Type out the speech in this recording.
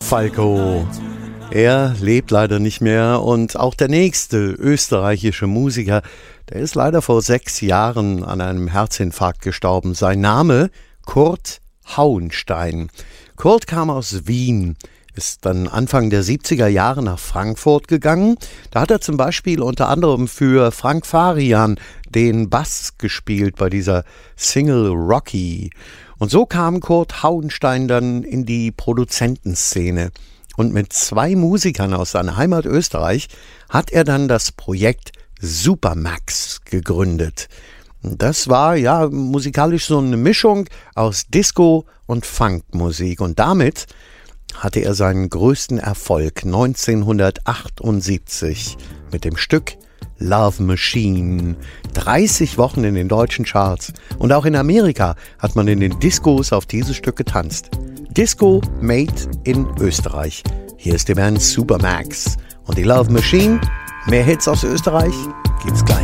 Falco. Er lebt leider nicht mehr und auch der nächste österreichische Musiker, der ist leider vor 6 Jahren an einem Herzinfarkt gestorben. Sein Name Kurt Hauenstein. Kurt kam aus Wien, ist dann Anfang der 70er Jahre nach Frankfurt gegangen. Da hat er zum Beispiel unter anderem für Frank Farian den Bass gespielt bei dieser Single Rocky. Und so kam Kurt Hauenstein dann in die Produzentenszene. Und mit 2 Musikern aus seiner Heimat Österreich hat er dann das Projekt Supermax gegründet. Das war ja musikalisch so eine Mischung aus Disco und Funkmusik. Und damit hatte er seinen größten Erfolg 1978 mit dem Stück Love Machine. 30 Wochen in den deutschen Charts. Und auch in Amerika hat man in den Discos auf dieses Stück getanzt. Disco made in Österreich. Hier ist die Band Supermax und die Love Machine. Mehr Hits aus Österreich gibt's gleich.